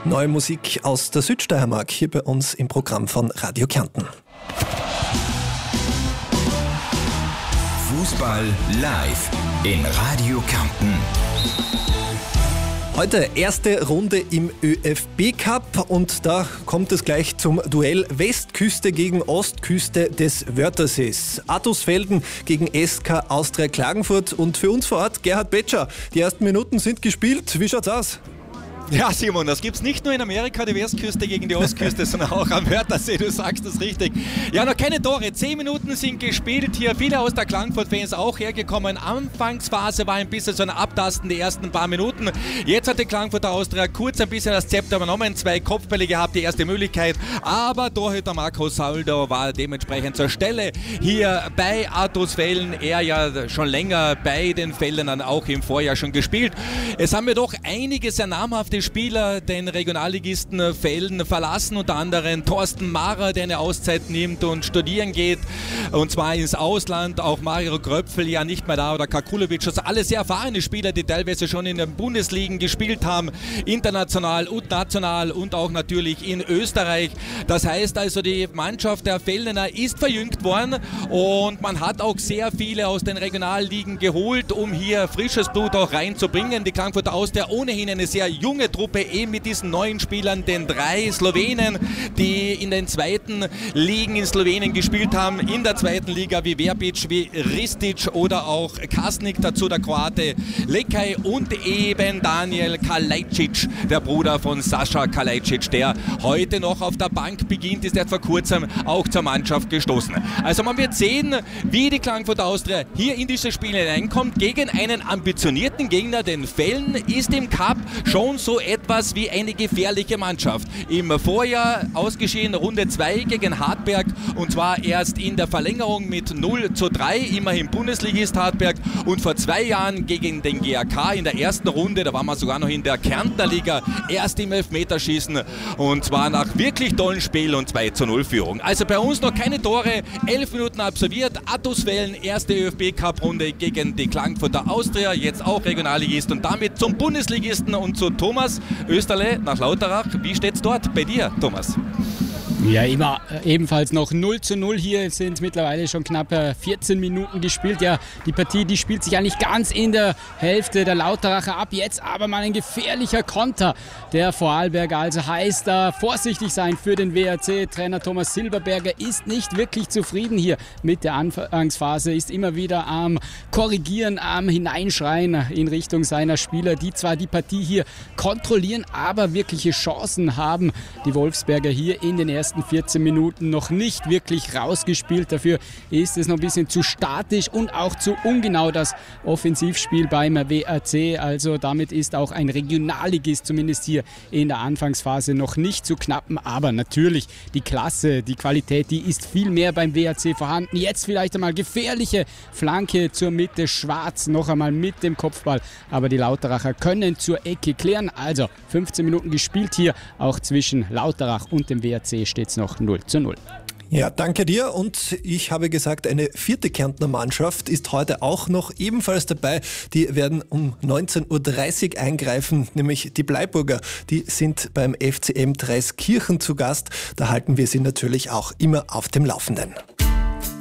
Neue Musik aus der Südsteiermark hier bei uns im Programm von Radio Kärnten. Fußball live in Radio Kärnten. Heute erste Runde im ÖFB-Cup und da kommt es gleich zum Duell Westküste gegen Ostküste des Wörthersees. Attusfelden gegen SK Austria Klagenfurt und für uns vor Ort Gerhard Betscher. Die ersten Minuten sind gespielt. Wie schaut's aus? Ja, Simon, das gibt's nicht nur in Amerika, die Westküste gegen die Ostküste, sondern auch am Wörthersee, du sagst es richtig. Ja, noch keine Tore, 10 Minuten sind gespielt hier, viele aus der Klagenfurt-Fans auch hergekommen. Anfangsphase war ein bisschen so ein Abtasten, die ersten paar Minuten. Jetzt hat die Klagenfurter Austria kurz ein bisschen das Zepter übernommen, 2 Kopfbälle gehabt, die erste Möglichkeit, aber Torhüter Marco Saldo war dementsprechend zur Stelle hier bei Attusfelden. Er ja schon länger bei den Feldern auch im Vorjahr schon gespielt. Es haben wir doch einige sehr namhafte Spieler den Regionalligisten Felden verlassen, unter anderem Thorsten Mahrer, der eine Auszeit nimmt und studieren geht, und zwar ins Ausland, auch Mario Gröpfel ja nicht mehr da oder Kakulovic, also alle sehr erfahrene Spieler, die teilweise schon in den Bundesligen gespielt haben, international und national und auch natürlich in Österreich. Das heißt also, die Mannschaft der Feldener ist verjüngt worden und man hat auch sehr viele aus den Regionalligen geholt, um hier frisches Blut auch reinzubringen. Die Klagenfurter Austria ohnehin eine sehr junge Truppe, eben mit diesen neuen Spielern, den 3 Slowenen, die in den zweiten Ligen in Slowenien gespielt haben, in der zweiten Liga wie Verbic, wie Ristic oder auch Kasnik, dazu der Kroate Lekaj und eben Daniel Kalajdzic, der Bruder von Sascha Kalajdzic, der heute noch auf der Bank beginnt, ist er vor kurzem auch zur Mannschaft gestoßen. Also man wird sehen, wie die Klagenfurter Austria hier in dieses Spiel hineinkommt, gegen einen ambitionierten Gegner, denn Felden ist im Cup schon so etwas wie eine gefährliche Mannschaft. Im Vorjahr ausgeschieden Runde 2 gegen Hartberg, und zwar erst in der Verlängerung mit 0:3, immerhin Bundesligist Hartberg, und vor 2 Jahren gegen den GAK in der ersten Runde, da waren wir sogar noch in der Kärntner Liga, erst im Elfmeterschießen, und zwar nach wirklich tollen Spiel und 2:0 Führung. Also bei uns noch keine Tore, 11 Minuten absolviert, Attusfelden, erste ÖFB-Cup-Runde gegen die Klagenfurter Austria, jetzt auch Regionalligist, und damit zum Bundesligisten und zu Thomas Österle nach Lauterach. Wie steht's dort bei dir, Thomas? Ja, immer ebenfalls noch 0:0. Hier sind mittlerweile schon knapp 14 Minuten gespielt. Ja, die Partie, die spielt sich eigentlich ganz in der Hälfte der Lauteracher ab. Jetzt aber mal ein gefährlicher Konter der Vorarlberger. Also heißt da vorsichtig sein für den WRC. Trainer Thomas Silberberger ist nicht wirklich zufrieden hier mit der Anfangsphase, ist immer wieder am Korrigieren, am Hineinschreien in Richtung seiner Spieler, die zwar die Partie hier kontrollieren, aber wirkliche Chancen haben die Wolfsberger hier in den ersten 14 Minuten noch nicht wirklich rausgespielt. Dafür ist es noch ein bisschen zu statisch und auch zu ungenau, das Offensivspiel beim WRC. Also damit ist auch ein Regionalligist zumindest hier in der Anfangsphase noch nicht zu knappen. Aber natürlich die Klasse, die Qualität, die ist viel mehr beim WRC vorhanden. Jetzt vielleicht einmal gefährliche Flanke zur Mitte. Schwarz noch einmal mit dem Kopfball. Aber die Lauteracher können zur Ecke klären. Also 15 Minuten gespielt hier. Auch zwischen Lauterach und dem WRC steht es noch 0:0. Ja, danke dir. Und ich habe gesagt, eine 4. Kärntner Mannschaft ist heute auch noch ebenfalls dabei. Die werden um 19:30 Uhr eingreifen, nämlich die Bleiburger. Die sind beim FCM Dreiskirchen zu Gast. Da halten wir sie natürlich auch immer auf dem Laufenden.